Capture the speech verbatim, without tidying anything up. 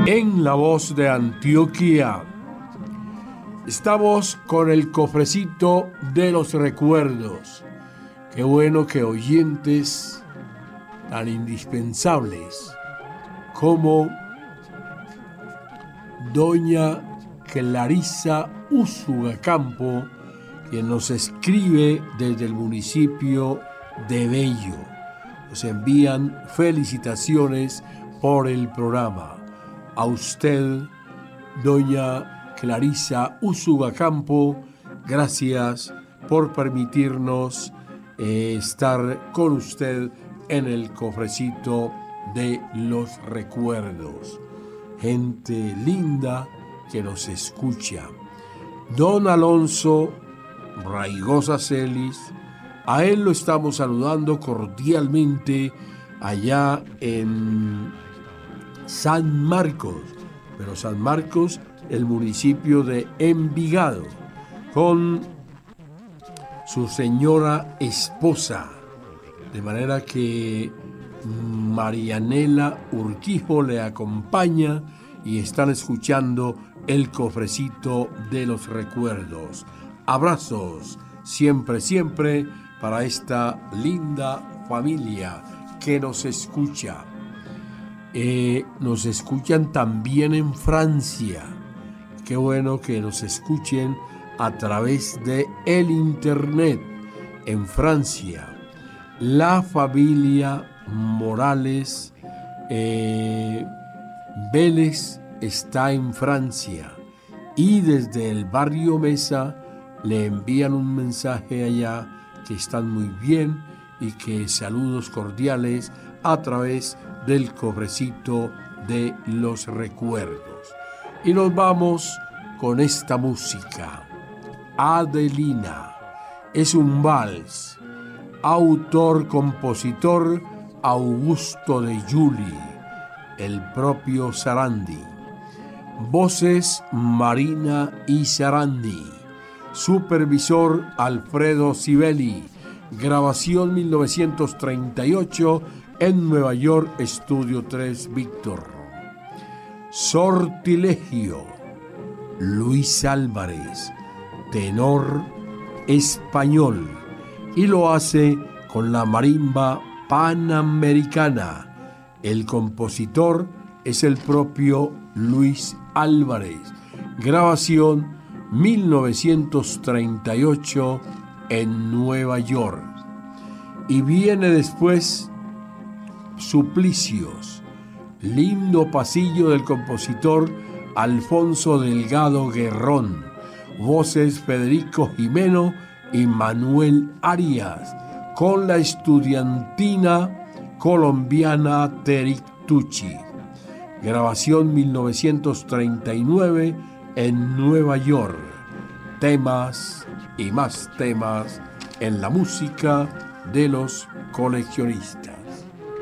En la voz de Antioquia estamos con el cofrecito de los recuerdos. Qué bueno que oyentes tan indispensables como doña Clarisa Úsuga Campo, quien nos escribe desde el municipio de Bello. Nos envían felicitaciones por el programa. A usted, doña Clarisa Úsuga Campo, gracias por permitirnos eh, estar con usted en el cofrecito de los recuerdos. Gente linda que nos escucha. Don Alonso Raigosa Celis, a él lo estamos saludando cordialmente allá en San Marcos, pero San Marcos, el municipio de Envigado, con su señora esposa, de manera que Marianela Urquijo le acompaña y están escuchando el cofrecito de los recuerdos. Abrazos, siempre, siempre, para esta linda familia que nos escucha. Eh, nos escuchan también en Francia. Qué bueno que nos escuchen a través de el internet en Francia. La familia Morales eh, Vélez está en Francia y desde el barrio Mesa le envían un mensaje allá que están muy bien y que saludos cordiales a través del cofrecito de los recuerdos. Y nos vamos con esta música. Adelina es un vals. Autor, compositor Augusto de Giuli, el propio Sarandi. Voces Marina y Sarandi. Supervisor Alfredo Sibeli. Grabación mil novecientos treinta y ocho en Nueva York, Estudio tres Víctor. Sortilegio, Luis Álvarez, tenor español, y lo hace con la marimba panamericana. El compositor es el propio Luis Álvarez. Grabación mil novecientos treinta y ocho en Nueva York. Y viene después Suplicios, lindo pasillo del compositor Alfonso Delgado Guerrón, voces Federico Jimeno y Manuel Arias, con la estudiantina colombiana Teric Tucci. Grabación mil novecientos treinta y nueve en Nueva York. Temas y más temas en la música de los coleccionistas.